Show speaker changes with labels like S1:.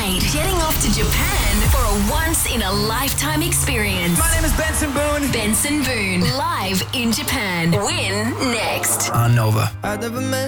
S1: tonight, jetting off to Japan for a once-in-a-lifetime experience.
S2: My name is Benson Boone.
S1: Benson Boone, live in Japan. Win next.
S2: On Nova. I never met